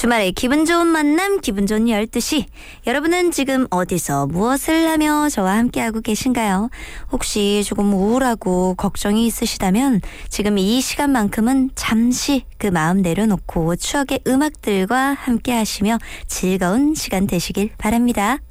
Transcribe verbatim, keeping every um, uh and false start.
주말에 기분 좋은 만남, 기분 좋은 열두 시. 여러분은 지금 어디서 무엇을 하며 저와 함께하고 계신가요? 혹시 조금 우울하고 걱정이 있으시다면 지금 이 시간만큼은 잠시 그 마음 내려놓고 추억의 음악들과 함께하시며 즐거운 시간 되시길 바랍니다.